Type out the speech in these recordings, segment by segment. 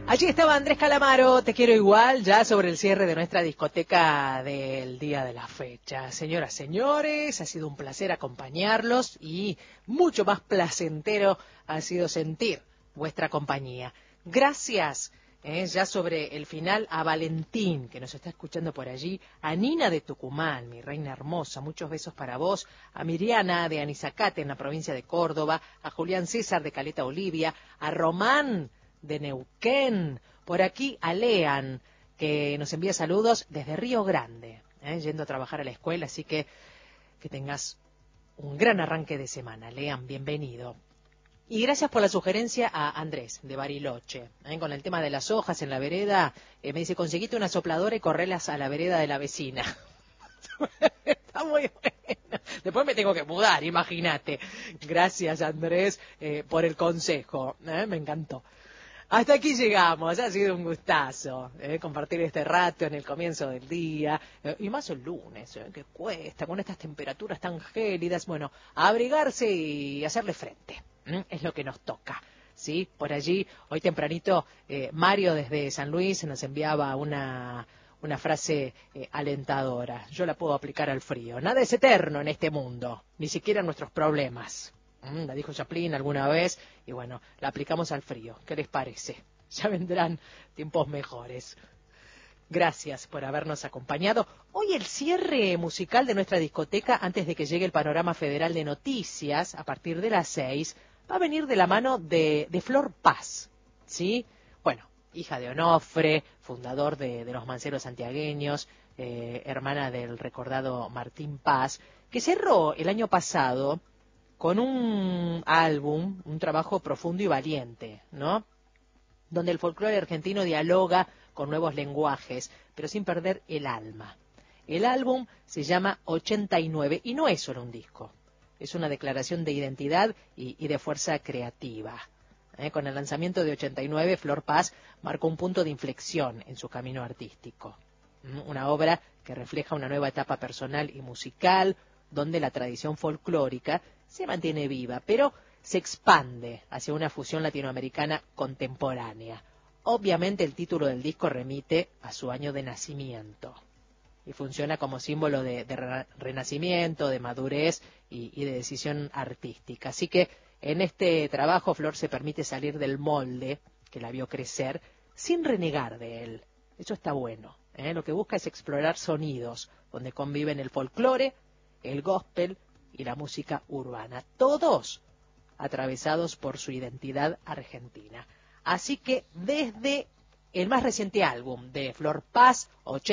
Allí estaba Andrés Calamaro, Te quiero igual, ya sobre el cierre de nuestra discoteca del día de la fecha. Señoras, señores, ha sido un placer acompañarlos y mucho más placentero ha sido sentir vuestra compañía. Gracias, ya sobre el final, a Valentín, que nos está escuchando por allí, a Nina de Tucumán, mi reina hermosa, muchos besos para vos, a Miriana de Anizacate, en la provincia de Córdoba, a Julián César de Caleta Olivia, a Román de Neuquén, por aquí a Lean, que nos envía saludos desde Río Grande, yendo a trabajar a la escuela, así que tengas un gran arranque de semana. Lean, bienvenido. Y gracias por la sugerencia a Andrés, de Bariloche, con el tema de las hojas en la vereda. Me dice, conseguite una sopladora y correlas a la vereda de la vecina. Está muy bueno. Después me tengo que mudar, imagínate. Gracias, Andrés, por el consejo. Me encantó. Hasta aquí llegamos, ha sido un gustazo compartir este rato en el comienzo del día, y más el lunes, que cuesta, con estas temperaturas tan gélidas. Bueno, a abrigarse y hacerle frente, es lo que nos toca, ¿sí? Por allí, hoy tempranito, Mario desde San Luis nos enviaba una frase alentadora. Yo la puedo aplicar al frío. Nada es eterno en este mundo, ni siquiera nuestros problemas. La dijo Chaplin alguna vez, y bueno, la aplicamos al frío. ¿Qué les parece? Ya vendrán tiempos mejores. Gracias por habernos acompañado. Hoy el cierre musical de nuestra discoteca, antes de que llegue el panorama federal de noticias, a partir de las 6, va a venir de la mano de Flor Paz, ¿sí? Bueno, hija de Onofre, fundador de los Manceros Santiagueños, hermana del recordado Martín Paz, que cerró el año pasado con un álbum, un trabajo profundo y valiente, ¿no? Donde el folclore argentino dialoga con nuevos lenguajes, pero sin perder el alma. El álbum se llama 89 y no es solo un disco, es una declaración de identidad y de fuerza creativa. Con el lanzamiento de 89, Flor Paz marcó un punto de inflexión en su camino artístico. Una obra que refleja una nueva etapa personal y musical, donde la tradición folclórica se mantiene viva, pero se expande hacia una fusión latinoamericana contemporánea. Obviamente el título del disco remite a su año de nacimiento y funciona como símbolo de renacimiento, de madurez y de decisión artística. Así que en este trabajo Flor se permite salir del molde que la vio crecer sin renegar de él. Eso está bueno. Lo que busca es explorar sonidos donde conviven el folclore, el gospel y la música urbana, todos atravesados por su identidad argentina. Así que desde el más reciente álbum de Flor Paz,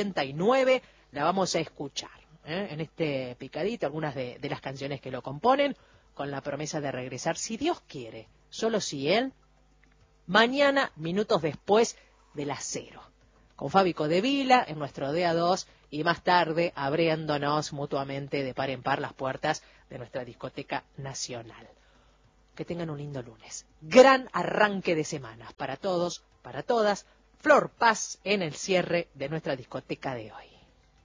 89, la vamos a escuchar en este picadito, algunas de las canciones que lo componen, con la promesa de regresar, si Dios quiere, solo si Él, mañana, minutos después de las 0. Con Fabi Codevila en nuestro Día 2 y más tarde abriéndonos mutuamente de par en par las puertas de nuestra discoteca nacional. Que tengan un lindo lunes. Gran arranque de semana para todos, para todas. Flor Paz en el cierre de nuestra discoteca de hoy.